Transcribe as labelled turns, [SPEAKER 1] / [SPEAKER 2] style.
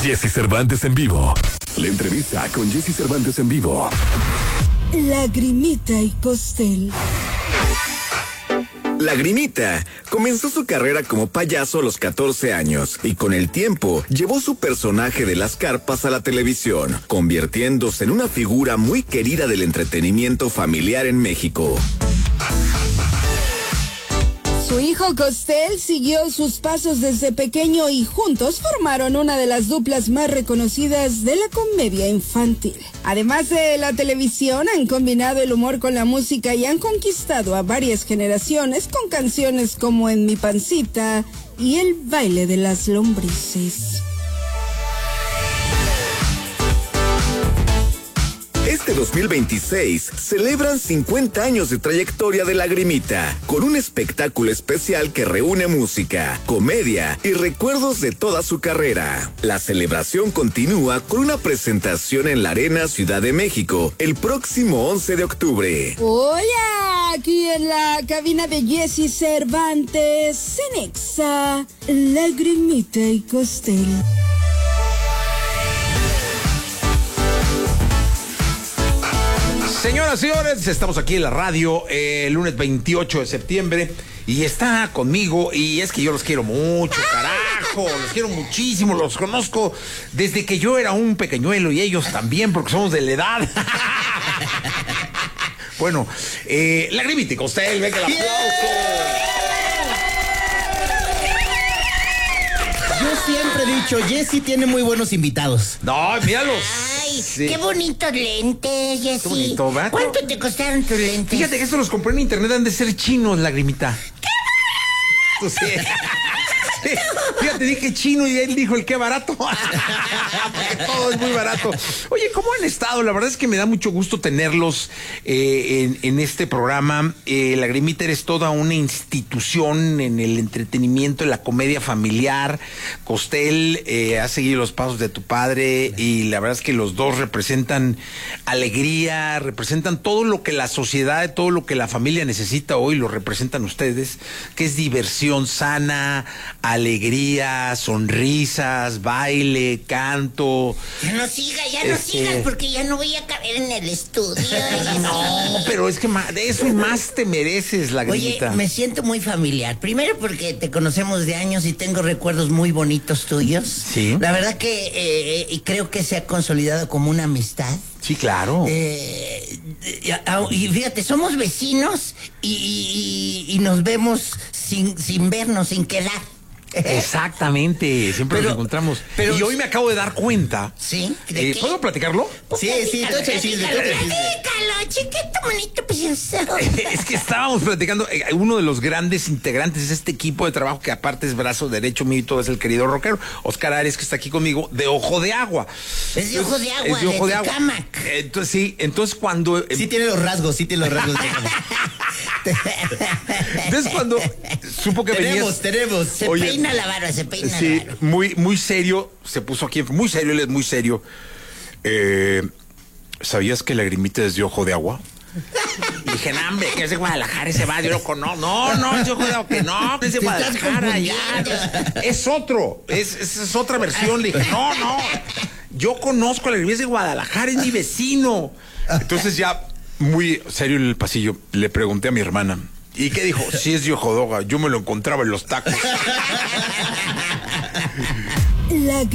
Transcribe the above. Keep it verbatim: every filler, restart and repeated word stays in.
[SPEAKER 1] Jessy Cervantes en vivo. La entrevista con Jessy Cervantes en vivo.
[SPEAKER 2] Lagrimita y Costel.
[SPEAKER 3] Lagrimita comenzó su carrera como payaso a los catorce años y con el tiempo llevó su personaje de las carpas a la televisión, convirtiéndose en una figura muy querida del entretenimiento familiar en México.
[SPEAKER 2] Su hijo Costel siguió sus pasos desde pequeño y juntos formaron una de las duplas más reconocidas de la comedia infantil. Además de la televisión, han combinado el humor con la música y han conquistado a varias generaciones con canciones como En mi pancita y El baile de las lombrices.
[SPEAKER 3] Este dos mil veintiséis celebran cincuenta años de trayectoria de Lagrimita, con un espectáculo especial que reúne música, comedia y recuerdos de toda su carrera. La celebración continúa con una presentación en la Arena Ciudad de México el próximo once de octubre.
[SPEAKER 2] Hola, aquí en la cabina de Jessy Cervantes, en Exa, Lagrimita y Costel.
[SPEAKER 4] Señoras y señores, estamos aquí en la radio eh, el lunes veintiocho de septiembre y está conmigo, y es que yo los quiero mucho, carajo, los quiero muchísimo, los conozco desde que yo era un pequeñuelo y ellos también, porque somos de la edad. Bueno, eh, Lagrimita y Costel, venga el aplauso.
[SPEAKER 5] Yo siempre he dicho, Jessy tiene muy buenos invitados.
[SPEAKER 4] No, míralos.
[SPEAKER 6] Ay,
[SPEAKER 4] Sí.
[SPEAKER 6] qué bonitos lentes, Jessy.
[SPEAKER 4] Qué bonito, ¿verdad?
[SPEAKER 6] ¿Cuánto te costaron tus lentes?
[SPEAKER 4] Fíjate que estos los compré en internet, han de ser chinos, Lagrimita. ¿Qué? Sí. Sí. Fíjate, dije chino y él dijo el qué barato. Porque todo es muy barato. Oye, ¿cómo han estado? La verdad es que me da mucho gusto tenerlos eh, en, en este programa. Eh, Lagrimita, eres toda una institución en el entretenimiento, en la comedia familiar. Costel, eh, has seguido los pasos de tu padre y la verdad es que los dos representan alegría, representan todo lo que la sociedad, todo lo que la familia necesita hoy, lo representan ustedes, que es diversión sana, alegría, sonrisas, baile, canto.
[SPEAKER 6] Ya no sigas, ya no
[SPEAKER 4] Este...
[SPEAKER 6] sigas, porque ya no voy a caber en el estudio.
[SPEAKER 4] No, pero es que más, de eso y más te mereces, Lagrimita.
[SPEAKER 6] Oye, me siento muy familiar. Primero porque te conocemos de años y tengo recuerdos muy bonitos tuyos.
[SPEAKER 4] Sí.
[SPEAKER 6] La verdad que eh, y creo que se ha consolidado como una amistad.
[SPEAKER 4] Sí, claro.
[SPEAKER 6] Eh, y fíjate, somos vecinos y, y, y nos vemos sin, sin vernos, sin quedar.
[SPEAKER 4] Exactamente, siempre
[SPEAKER 6] Pero-
[SPEAKER 4] nos encontramos.
[SPEAKER 6] pero-
[SPEAKER 4] y hoy me acabo de dar cuenta.
[SPEAKER 6] ¿Sí? ¿De
[SPEAKER 4] Eh,
[SPEAKER 6] qué?
[SPEAKER 4] ¿Puedo platicarlo?
[SPEAKER 5] Sí, sí, tú echa el chisme, tú echa el chisme.
[SPEAKER 6] Platícalo, chiquito, bonito, precioso.
[SPEAKER 4] Es que estábamos platicando, eh, uno de los grandes integrantes de este equipo de trabajo, que aparte es brazo derecho mío y todo, es el querido rockero, Oscar Ares, que está aquí conmigo, de Ojo de Agua.
[SPEAKER 6] Es de Ojo de Agua,
[SPEAKER 4] Es de Ojo
[SPEAKER 6] de
[SPEAKER 4] de Agua.
[SPEAKER 6] Tecámac.
[SPEAKER 4] Eh, Entonces, sí, entonces cuando... eh,
[SPEAKER 5] Sí tiene los rasgos, sí tiene los rasgos.
[SPEAKER 4] entonces cuando supo que
[SPEAKER 5] tenemos,
[SPEAKER 4] venías...
[SPEAKER 5] tenemos.
[SPEAKER 6] Se
[SPEAKER 4] Oye,
[SPEAKER 6] peina la barba, se peina
[SPEAKER 4] Sí,
[SPEAKER 6] la barba.
[SPEAKER 4] muy, muy serio, se puso aquí, muy serio, él es muy serio. Eh, ¿Sabías que Lagrimita es de Ojo de Agua? Y dije, no, hombre, que es de Guadalajara ese va, yo lo conozco. No, no, es de Ojo de Agua, que no, que es de
[SPEAKER 6] Te estás
[SPEAKER 4] Guadalajara, ya.
[SPEAKER 6] confundiendo.
[SPEAKER 4] Es otro, es, es, es otra versión. Le dije, no, no, yo conozco a Lagrimita, es de Guadalajara, es mi vecino. Entonces ya, muy serio en el pasillo, le pregunté a mi hermana, ¿y qué dijo? Sí, es de Ojo de Agua, yo me lo encontraba en los tacos.
[SPEAKER 2] La